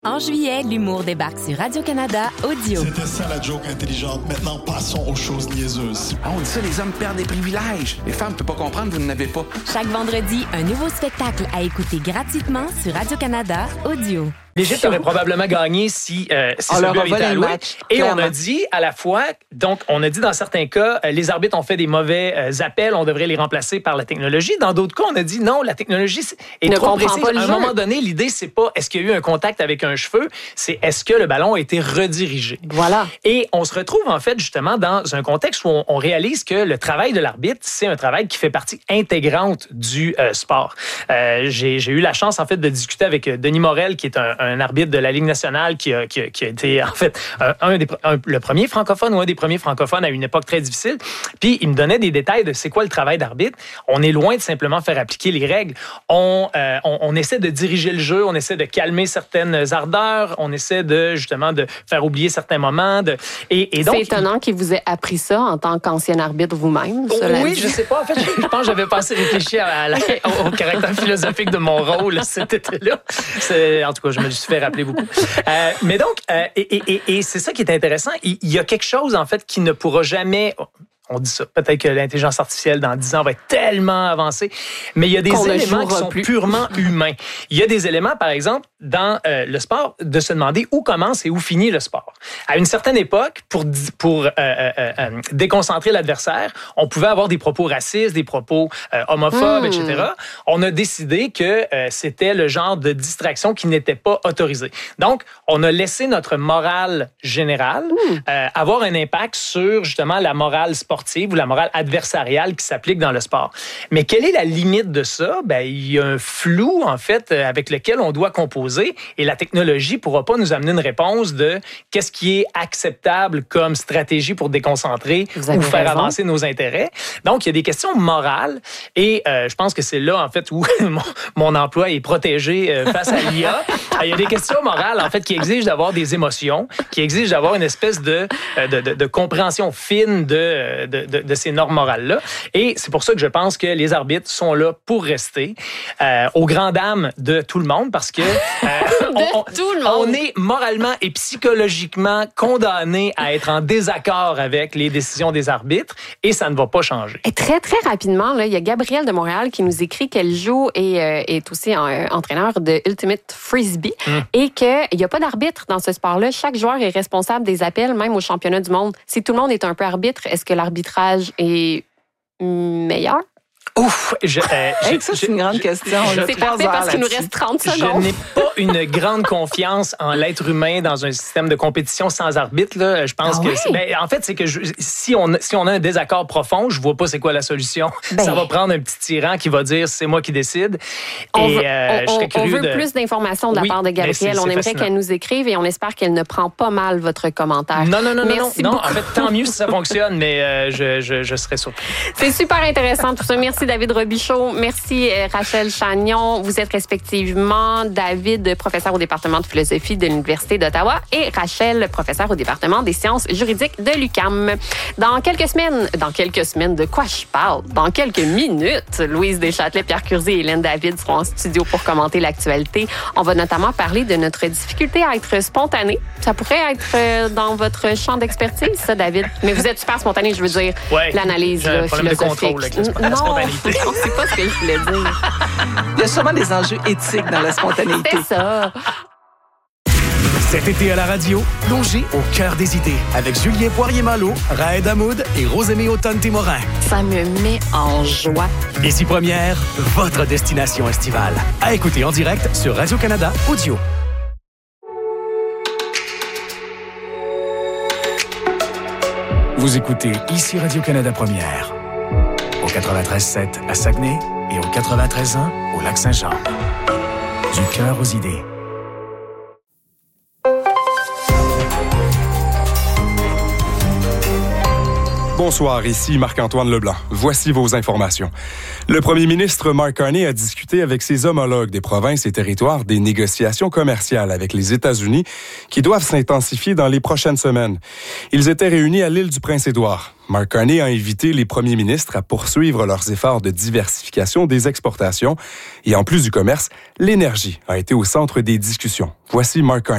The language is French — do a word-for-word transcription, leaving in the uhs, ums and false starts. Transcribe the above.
En juillet, l'humour débarque sur Radio-Canada Audio. C'était ça la joke intelligente. Maintenant, passons aux choses niaiseuses. Ah, on dit ça, les hommes perdent des privilèges. Les femmes ne peuvent pas comprendre, vous n'en avez pas. Chaque vendredi, un nouveau spectacle à écouter gratuitement sur Radio-Canada Audio. L'Égypte aurait probablement gagné si, euh, si ce but avait été alloué. Et clairement. On a dit à la fois, donc on a dit dans certains cas, euh, les arbitres ont fait des mauvais euh, appels, on devrait les remplacer par la technologie. Dans d'autres cas, on a dit non, la technologie est ne trop précise. À un jeu. moment donné, l'idée, c'est pas est-ce qu'il y a eu un contact avec un cheveu, c'est est-ce que le ballon a été redirigé. Voilà. Et on se retrouve en fait justement dans un contexte où on, on réalise que le travail de l'arbitre, c'est un travail qui fait partie intégrante du euh, sport. Euh, j'ai, j'ai eu la chance en fait de discuter avec Denis Morel, qui est un, un arbitre de la Ligue nationale qui a, qui a, qui a été en fait un, un des, un, le premier francophone ou un des premiers francophones à une époque très difficile. Puis il me donnait des détails de c'est quoi le travail d'arbitre. On est loin de simplement faire appliquer les règles. On, euh, on, on essaie de diriger le jeu, on essaie de calmer certaines ardeurs, on essaie de justement de faire oublier certains moments. De, et, et donc, c'est étonnant qu'il vous ait appris ça en tant qu'ancien arbitre vous-même. Oui, je sais pas. En fait, je pense que j'avais pas assez réfléchi à la, au, au caractère philosophique de mon rôle cet été-là. C'est, en tout cas, je me suis fait rappeler beaucoup. Euh, mais donc, euh, et, et, et c'est ça qui est intéressant. Il, il y a quelque chose, en fait, qui ne pourra jamais... On dit ça. Peut-être que l'intelligence artificielle, dans dix ans, va être tellement avancée. Mais il y a des Qu'on éléments qui sont plus. purement humains. Il y a des éléments, par exemple, dans euh, le sport, de se demander où commence et où finit le sport. À une certaine époque, pour, pour euh, euh, euh, déconcentrer l'adversaire, on pouvait avoir des propos racistes, des propos euh, homophobes, mmh. et cetera. On a décidé que euh, c'était le genre de distraction qui n'était pas autorisée. Donc, on a laissé notre morale générale mmh. euh, avoir un impact sur, justement, la morale sportive ou la morale adversariale qui s'applique dans le sport. Mais quelle est la limite de ça? Ben, il y a un flou, en fait, avec lequel on doit composer et la technologie ne pourra pas nous amener une réponse de qu'est-ce qui est acceptable comme stratégie pour déconcentrer ou faire raison. avancer nos intérêts. Donc, il y a des questions morales et euh, je pense que c'est là, en fait, où mon, mon emploi est protégé euh, face à l'I A. Il y a des questions morales, en fait, qui exigent d'avoir des émotions, qui exigent d'avoir une espèce de, de, de, de compréhension fine de De, de, de ces normes morales-là. Et c'est pour ça que je pense que les arbitres sont là pour rester, euh, aux grandes dames de tout le monde, parce que euh, on, on, tout le monde. on est moralement et psychologiquement condamnés à être en désaccord avec les décisions des arbitres, et ça ne va pas changer. Et très, très rapidement, là, il y a Gabrielle de Montréal qui nous écrit qu'elle joue et euh, est aussi euh, entraîneur de Ultimate Frisbee, hum. et qu'il n'y a pas d'arbitre dans ce sport-là. Chaque joueur est responsable des appels, même au championnat du monde. Si tout le monde est un peu arbitre, est-ce que l'arbitre arbitrage est meilleur? Ouf! Je, euh, hey, ça, c'est une grande je, question. Je, c'est parfait parce qu'il nous reste trente secondes. Je n'ai pas une grande confiance en l'être humain dans un système de compétition sans arbitre. Là. Je pense ah que... Oui? C'est, ben, en fait, c'est que je, si, on, si on a un désaccord profond, je ne vois pas c'est quoi la solution. Ben, ça va prendre un petit tyran qui va dire « c'est moi qui décide ». On veut, euh, on, on veut de... plus d'informations de la oui, part de Gabrielle. C'est, c'est on aimerait fascinant. Qu'elle nous écrive et on espère qu'elle ne prend pas mal votre commentaire. Non, non, non, Merci non. non. En fait, tant mieux si ça fonctionne, mais euh, je, je, je serais surpris. C'est super intéressant tout ça. Merci David Robichaud. Merci Rachel Chagnon. Vous êtes respectivement David, professeur au département de philosophie de l'Université d'Ottawa, et Rachel, professeur au département des sciences juridiques de l'U Q A M. Dans quelques semaines, dans quelques semaines, de quoi je parle? Dans quelques minutes, Louise Deschâtelet, Pierre Curzi et Hélène David seront en studio pour commenter l'actualité. On va notamment parler de notre difficulté à être spontané. Ça pourrait être dans votre champ d'expertise, ça, David. Mais vous êtes super spontané, je veux dire. Ouais, l'analyse là, philosophique. De contrôle avec la spontanéité. Non, c'est pas ce que je voulais dire. Il y a sûrement des enjeux éthiques dans la spontanéité. C'est ça. Cet été à la radio, plongez au cœur des idées avec Julien Poirier-Malo, Raed Hamoud et Rosémie Autonne-Témorin. Ça me met en joie. Ici Première, votre destination estivale. À écouter en direct sur Radio-Canada Audio. Vous écoutez ici Radio-Canada Première. Au quatre-vingt-treize sept à Saguenay et au quatre-vingt-treize un au Lac-Saint-Jean. Du cœur aux idées. Bonsoir, ici Marc-Antoine Leblanc. Voici vos informations. Le premier ministre Mark Carney a discuté avec ses homologues des provinces et territoires des négociations commerciales avec les États-Unis qui doivent s'intensifier dans les prochaines semaines. Ils étaient réunis à l'île du Prince-Édouard. Mark Carney a invité les premiers ministres à poursuivre leurs efforts de diversification des exportations. Et en plus du commerce, l'énergie a été au centre des discussions. Voici Mark Carney.